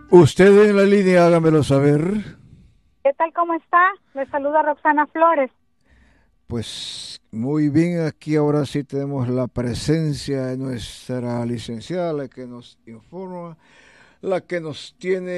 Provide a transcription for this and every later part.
Usted en la línea, hágamelo saber. ¿Qué tal? ¿Cómo está? Le saluda Roxana Flores. Pues muy bien, aquí ahora sí tenemos la presencia de nuestra licenciada, la que nos informa, la que nos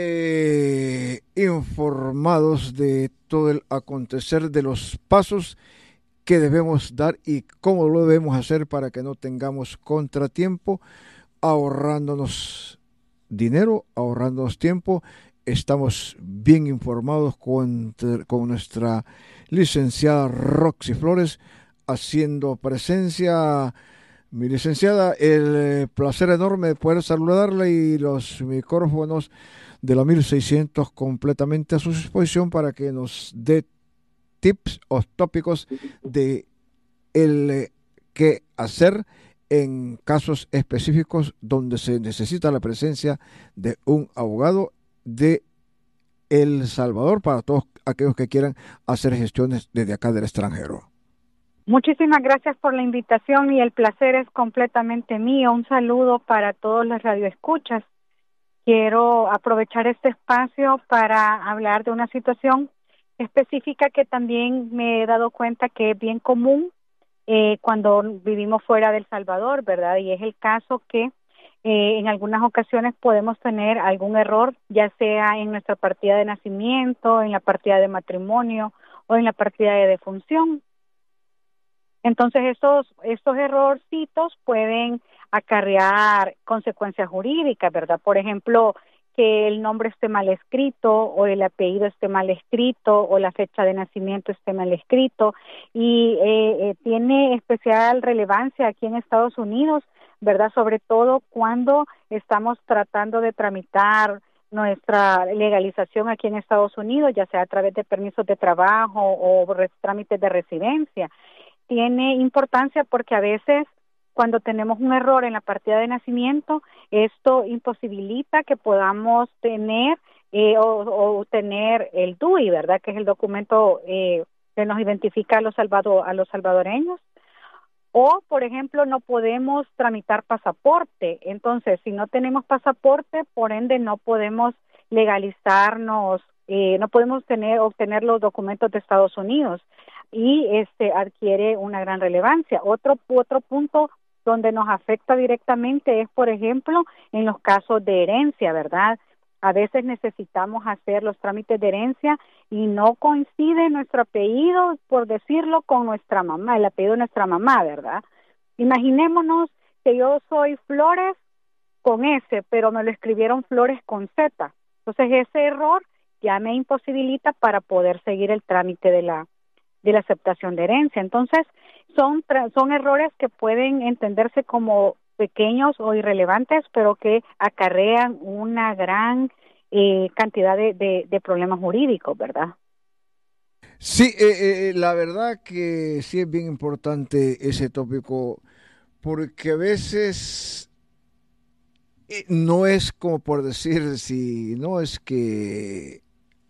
tiene informados de todo el acontecer de los pasos que debemos dar y cómo lo debemos hacer para que no tengamos contratiempo, ahorrándonos dinero, ahorrándonos tiempo. Estamos bien informados con nuestra licenciada Roxy Flores, haciendo presencia. Mi licenciada, el placer enorme de poder saludarla y los micrófonos de la 1600 completamente a su disposición para que nos dé tips o tópicos de el qué hacer en casos específicos donde se necesita la presencia de un abogado de El Salvador para todos aquellos que quieran hacer gestiones desde acá del extranjero. Muchísimas gracias por la invitación y el placer es completamente mío. Un saludo para todos los radioescuchas. Quiero aprovechar este espacio para hablar de una situación específica que también me he dado cuenta que es bien común cuando vivimos fuera de El Salvador, ¿verdad? Y es el caso que en algunas ocasiones podemos tener algún error, ya sea en nuestra partida de nacimiento, en la partida de matrimonio o en la partida de defunción. Entonces, estos errorcitos pueden acarrear consecuencias jurídicas, ¿verdad? Por ejemplo, que el nombre esté mal escrito o el apellido esté mal escrito o la fecha de nacimiento esté mal escrito y tiene especial relevancia aquí en Estados Unidos, ¿verdad? Sobre todo cuando estamos tratando de tramitar nuestra legalización aquí en Estados Unidos, ya sea a través de permisos de trabajo o trámites de residencia. Tiene importancia porque a veces cuando tenemos un error en la partida de nacimiento, esto imposibilita que podamos tener o tener el DUI, ¿verdad? Que es el documento que nos identifica a los salvadoreños. O, por ejemplo, no podemos tramitar pasaporte. Entonces, si no tenemos pasaporte, por ende no podemos legalizarnos, no podemos obtener los documentos de Estados Unidos y adquiere una gran relevancia. Otro punto donde nos afecta directamente es, por ejemplo, en los casos de herencia, ¿verdad? A veces necesitamos hacer los trámites de herencia y no coincide nuestro apellido, por decirlo, con nuestra mamá, el apellido de nuestra mamá, ¿verdad? Imaginémonos que yo soy Flores con S, pero me lo escribieron Flores con Z. Entonces ese error ya me imposibilita para poder seguir el trámite de la aceptación de herencia. Entonces son errores que pueden entenderse como pequeños o irrelevantes, pero que acarrean una gran cantidad de problemas jurídicos, ¿verdad? Sí, la verdad que sí es bien importante ese tópico porque a veces no es como por decir, si no es que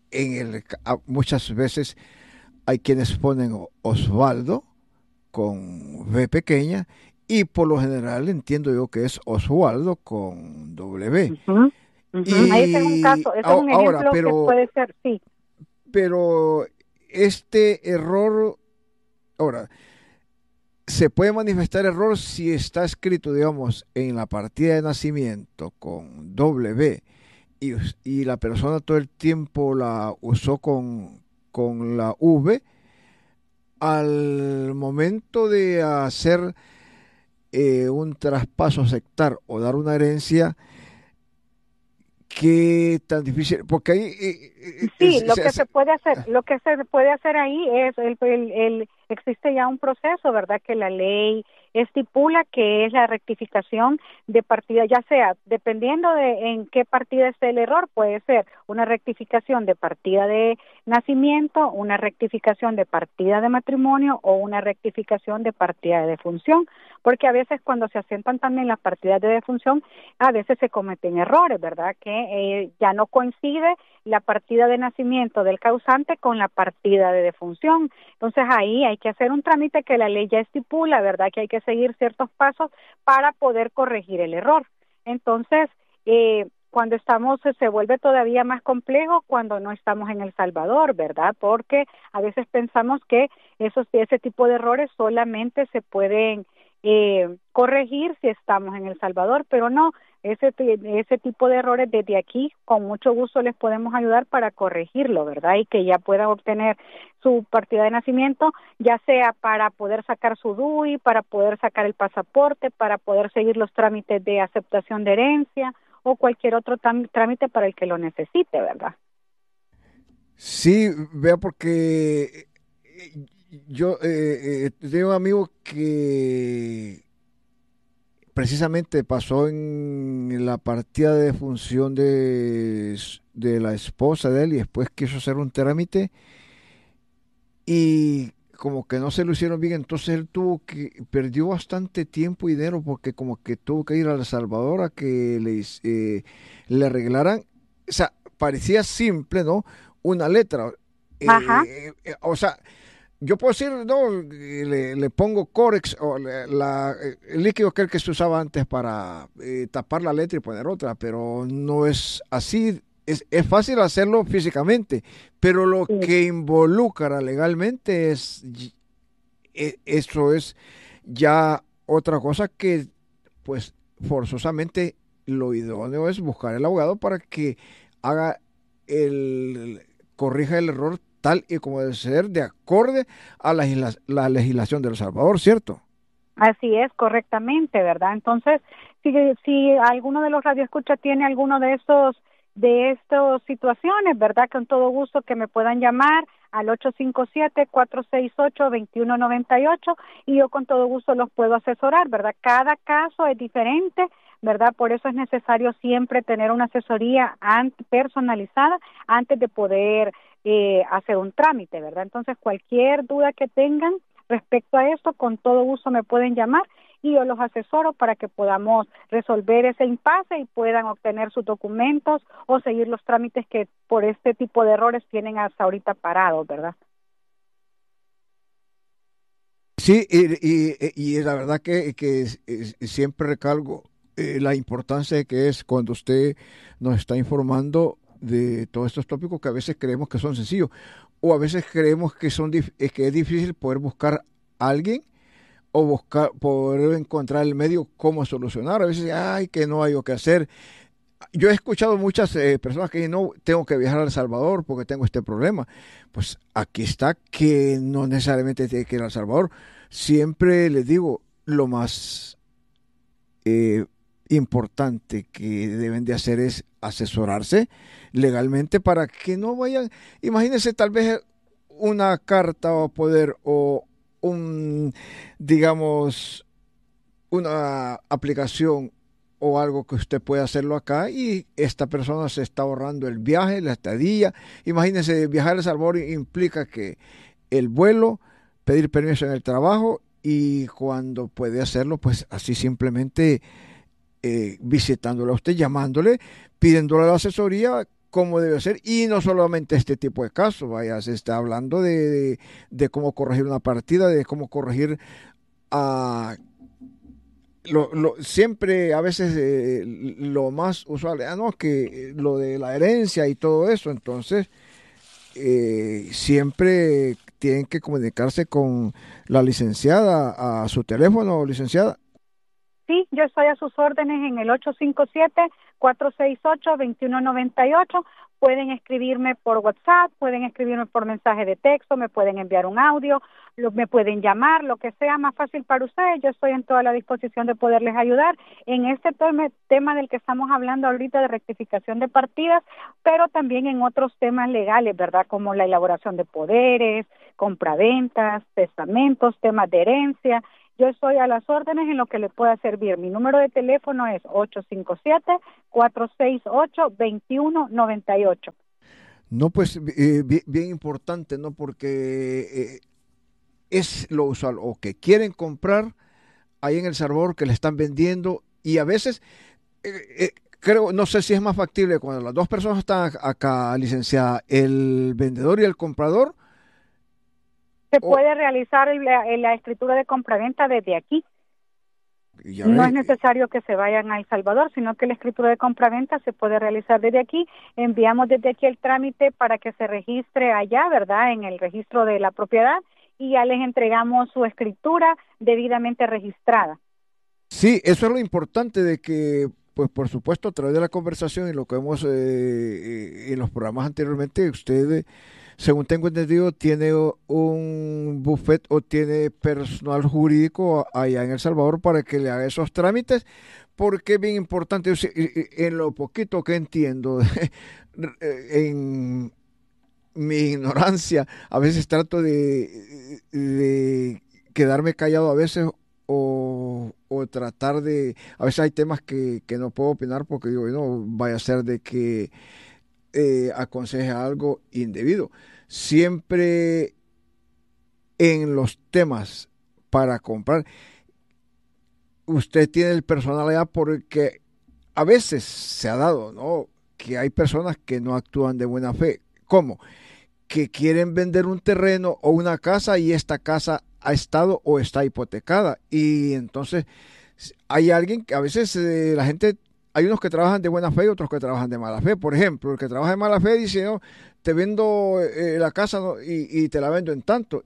muchas veces hay quienes ponen Osvaldo con V pequeña y por lo general entiendo yo que es Osvaldo con W. Uh-huh, uh-huh. Ese es un Y caso, ese es un ahora, ejemplo que puede ser, sí. pero este error, ahora, se puede manifestar error si está escrito, digamos, en la partida de nacimiento con W y, y la persona todo el tiempo la usó con la V. Al momento de hacer un traspaso, aceptar o dar una herencia, qué tan difícil, porque ahí Sí, lo que se puede hacer ahí es existe ya un proceso, ¿verdad? Que la ley estipula que es la rectificación de partida, ya sea dependiendo de en qué partida esté el error, puede ser una rectificación de partida de nacimiento, una rectificación de partida de matrimonio o una rectificación de partida de defunción, porque a veces cuando se asentan también las partidas de defunción, a veces se cometen errores, ¿verdad? Que ya no coincide la partida de nacimiento del causante con la partida de defunción. Entonces ahí hay que hacer un trámite que la ley ya estipula, ¿verdad? Que hay que seguir ciertos pasos para poder corregir el error. Entonces, cuando estamos, se vuelve todavía más complejo cuando no estamos en El Salvador, ¿verdad? Porque a veces pensamos que ese tipo de errores solamente se pueden corregir si estamos en El Salvador, pero no, ese tipo de errores desde aquí, con mucho gusto les podemos ayudar para corregirlo, ¿verdad? Y que ya puedan obtener su partida de nacimiento, ya sea para poder sacar su DUI, para poder sacar el pasaporte, para poder seguir los trámites de aceptación de herencia o cualquier otro trámite para el que lo necesite, ¿verdad? Sí, vea, porque yo tengo un amigo que precisamente pasó en la partida de función de la esposa de él y después quiso hacer un trámite y como que no se lo hicieron bien, entonces él perdió bastante tiempo y dinero porque como que tuvo que ir a El Salvador a que le arreglaran, o sea, parecía simple, ¿no? Una letra, Ajá. o sea, yo puedo decir, no, le pongo Corex o el líquido aquel que se usaba antes para tapar la letra y poner otra, pero no es así. Es fácil hacerlo físicamente, pero lo Sí. que involucra legalmente eso es ya otra cosa que, pues, forzosamente lo idóneo es buscar el abogado para que haga corrija el error tal y como debe ser de acorde a la legislación de El Salvador, ¿cierto? Así es, correctamente, ¿verdad? Entonces, si alguno de los radioescuchas tiene alguno de estas situaciones, ¿verdad? Con todo gusto que me puedan llamar al 857-468-2198 y yo con todo gusto los puedo asesorar, ¿verdad? Cada caso es diferente, ¿verdad? Por eso es necesario siempre tener una asesoría personalizada antes de poder hacer un trámite, ¿verdad? Entonces, cualquier duda que tengan respecto a esto, con todo gusto me pueden llamar y yo los asesoro para que podamos resolver ese impasse y puedan obtener sus documentos o seguir los trámites que por este tipo de errores tienen hasta ahorita parados, ¿verdad? Sí, y la verdad que siempre recalco la importancia de que es cuando usted nos está informando de todos estos tópicos que a veces creemos que son sencillos o a veces creemos que que es difícil poder buscar a alguien o poder encontrar el medio cómo solucionar. A veces, ay, que no hay o qué hacer. Yo he escuchado muchas personas que dicen, no, tengo que viajar a El Salvador porque tengo este problema. Pues aquí está que no necesariamente tiene que ir a El Salvador. Siempre les digo, lo más eh, importante que deben de hacer es asesorarse legalmente para que no vayan, imagínense tal vez una carta o poder o un, digamos, una aplicación o algo que usted pueda hacerlo acá y esta persona se está ahorrando el viaje, la estadía. Imagínense, viajar a El Salvador implica que el vuelo, pedir permiso en el trabajo y cuando puede hacerlo, pues así simplemente visitándolo a usted, llamándole, pidiéndole la asesoría cómo debe ser y no solamente este tipo de casos, vaya, se está hablando de cómo corregir una partida, de cómo corregir a siempre a veces lo más usual, no, que lo de la herencia y todo eso, entonces siempre tienen que comunicarse con la licenciada a su teléfono, licenciada. Sí, yo estoy a sus órdenes en el 857-468-2198. Pueden escribirme por WhatsApp, pueden escribirme por mensaje de texto, me pueden enviar un audio, me pueden llamar, lo que sea más fácil para ustedes. Yo estoy en toda la disposición de poderles ayudar en este tema del que estamos hablando ahorita de rectificación de partidas, pero también en otros temas legales, ¿verdad? Como la elaboración de poderes, compraventas, testamentos, temas de herencia. Yo estoy a las órdenes en lo que le pueda servir. Mi número de teléfono es 857-468-2198. No, pues bien importante, ¿no? Porque es lo usual, o que quieren comprar ahí en El Salvador, que le están vendiendo, y a veces, eh, eh, creo, no sé si es más factible cuando las dos personas están acá, licenciada, el vendedor y el comprador, Se o puede realizar la escritura de compraventa desde aquí. Ya No es ve, necesario que se vayan a El Salvador, sino que la escritura de compraventa se puede realizar desde aquí. Enviamos desde aquí el trámite para que se registre allá, ¿verdad?, en el registro de la propiedad, y ya les entregamos su escritura debidamente registrada. sí, eso es lo importante de que, pues por supuesto, a través de la conversación y lo que hemos en los programas anteriormente, usted, según tengo entendido, tiene un buffet o tiene personal jurídico allá en El Salvador para que le haga esos trámites, porque es bien importante, en lo poquito que entiendo, en mi ignorancia, a veces trato de quedarme callado a veces o tratar de, a veces hay temas que no puedo opinar porque digo, no, vaya a ser de que aconseje algo indebido. Siempre en los temas para comprar, usted tiene el personal allá porque a veces se ha dado, ¿no? Que hay personas que no actúan de buena fe. ¿Cómo? Que quieren vender un terreno o una casa y esta casa ha estado o está hipotecada. Y entonces hay alguien que a veces la gente, hay unos que trabajan de buena fe y otros que trabajan de mala fe. Por ejemplo, el que trabaja de mala fe dice, no, te vendo la casa, ¿no? y te la vendo en tanto.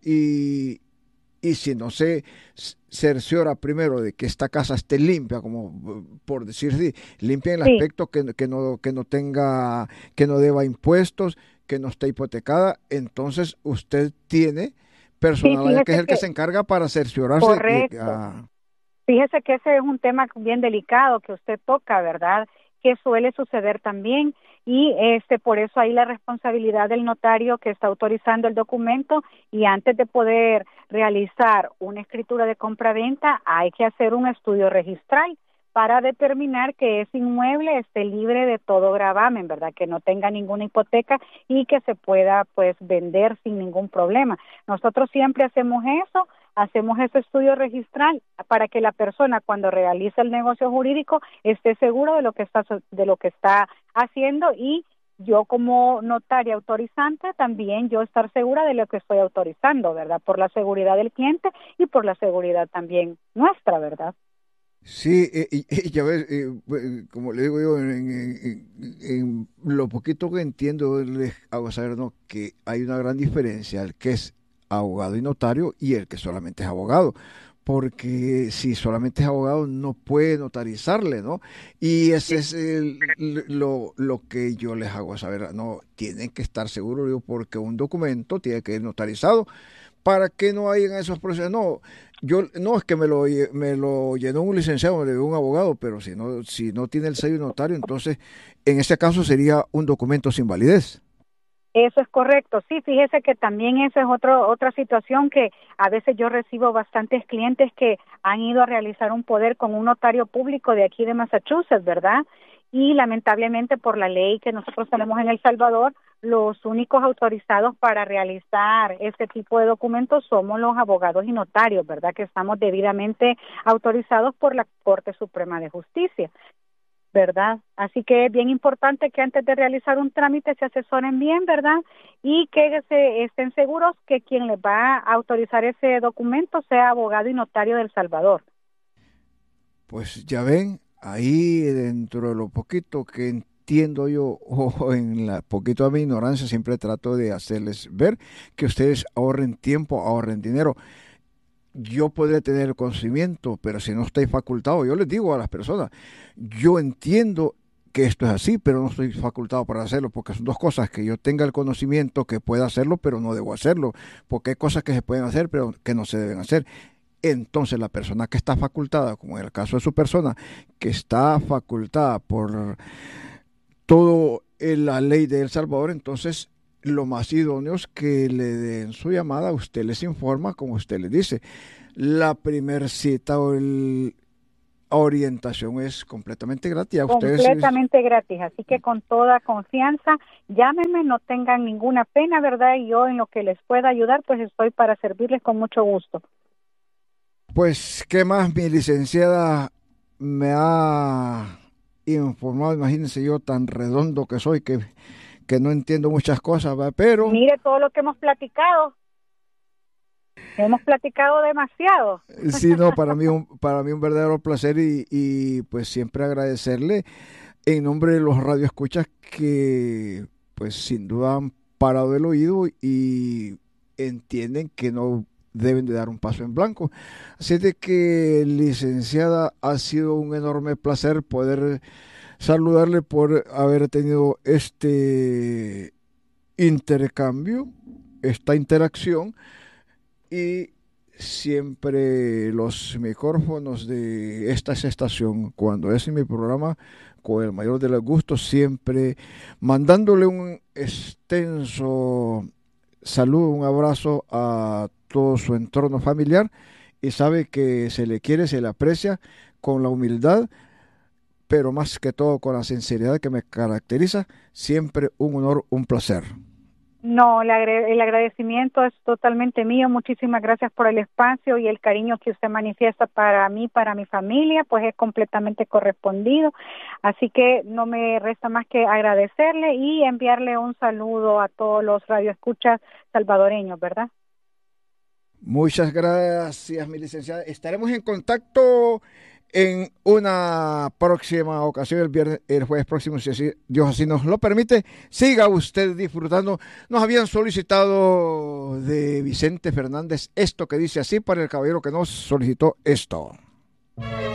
Y si no se cerciora primero de que esta casa esté limpia, como por decir así, limpia en el Sí, aspecto que no tenga, que no deba impuestos, que no esté hipotecada, entonces usted tiene sí, personal allá que es fíjese el que que, se encarga para cerciorarse de que correcto. Fíjese que ese es un tema bien delicado que usted toca, ¿verdad? Que suele suceder también, y por eso hay la responsabilidad del notario que está autorizando el documento, y antes de poder realizar una escritura de compraventa hay que hacer un estudio registral para determinar que ese inmueble esté libre de todo gravamen, ¿verdad? Que no tenga ninguna hipoteca y que se pueda pues vender sin ningún problema. Nosotros siempre hacemos ese estudio registral para que la persona cuando realice el negocio jurídico esté seguro de lo que está haciendo, y yo como notaria autorizante también yo estar segura de lo que estoy autorizando, ¿verdad? Por la seguridad del cliente y por la seguridad también nuestra, ¿verdad? sí, y ya ves, como le digo yo, en lo poquito que entiendo, les hago saber, ¿no? Que hay una gran diferencia, el que es abogado y notario y el que solamente es abogado. Porque si solamente es abogado no puede notarizarle, ¿no? Y ese es lo que yo les hago saber, no, tienen que estar seguros, digo, porque un documento tiene que ir notarizado para que no hayan esos procesos. No, yo no es que me lo llenó un licenciado, me lo dio un abogado, pero si no tiene el sello notario, entonces en ese caso sería un documento sin validez. Eso es correcto. Sí, fíjese que también esa es otra situación que a veces yo recibo bastantes clientes que han ido a realizar un poder con un notario público de aquí de Massachusetts, ¿verdad? Y lamentablemente por la ley que nosotros tenemos en El Salvador, los únicos autorizados para realizar este tipo de documentos somos los abogados y notarios, ¿verdad? Que estamos debidamente autorizados por la Corte Suprema de Justicia, ¿verdad? Así que es bien importante que antes de realizar un trámite se asesoren bien, ¿verdad? Y que estén seguros que quien les va a autorizar ese documento sea abogado y notario de El Salvador. Pues ya ven, ahí dentro de lo poquito que entiendo yo, o en la poquito de mi ignorancia, siempre trato de hacerles ver que ustedes ahorren tiempo, ahorren dinero. Yo podría tener el conocimiento, pero si no estoy facultado, yo les digo a las personas, yo entiendo que esto es así, pero no estoy facultado para hacerlo, porque son dos cosas, que yo tenga el conocimiento que pueda hacerlo, pero no debo hacerlo, porque hay cosas que se pueden hacer, pero que no se deben hacer. Entonces la persona que está facultada, como en el caso de su persona, que está facultada por todo la ley de El Salvador, entonces lo más idóneo es que le den su llamada, usted les informa, como usted les dice. La primer cita o el orientación es completamente gratis. A ustedes Completamente gratis, así que con toda confianza, llámenme, no tengan ninguna pena, ¿verdad? Y yo en lo que les pueda ayudar, pues estoy para servirles con mucho gusto. pues, ¿qué más mi licenciada me ha informado? Imagínense yo tan redondo que soy que no entiendo muchas cosas, ¿va? Pero Mire todo lo que hemos platicado. Hemos platicado demasiado. Sí, no, para mí un verdadero placer y pues siempre agradecerle en nombre de los radioescuchas que pues sin duda han parado el oído y entienden que no deben de dar un paso en blanco. Así de que, licenciada, ha sido un enorme placer poder saludarle por haber tenido este intercambio, esta interacción y siempre los micrófonos de esta estación, cuando es en mi programa, con el mayor de los gustos, siempre mandándole un extenso saludo, un abrazo a todo su entorno familiar y sabe que se le quiere, se le aprecia con la humildad, pero más que todo con la sinceridad que me caracteriza, siempre un honor, un placer. No, el agradecimiento es totalmente mío. Muchísimas gracias por el espacio y el cariño que usted manifiesta para mí, para mi familia, pues es completamente correspondido. Así que no me resta más que agradecerle y enviarle un saludo a todos los radioescuchas salvadoreños, ¿verdad? Muchas gracias, mi licenciada. Estaremos en contacto en una próxima ocasión, el jueves próximo, si así, Dios así nos lo permite. Siga usted disfrutando. Nos habían solicitado de Vicente Fernández esto que dice así para el caballero que nos solicitó esto.